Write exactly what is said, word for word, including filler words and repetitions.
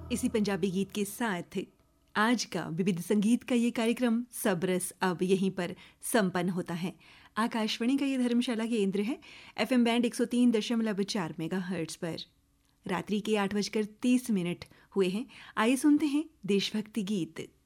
इसी पंजाबी गीत के साथ आज का विविध संगीत का ये कार्यक्रम सब रस अब यहीं पर संपन्न होता है। आकाशवाणी का ये धर्मशाला केंद्र है, एफएम बैंड एक सौ तीन दशमलव चार मेगाहर्ट्ज पर। रात्रि के आठ बजकर तीस मिनट हुए हैं। आइए सुनते हैं देशभक्ति गीत।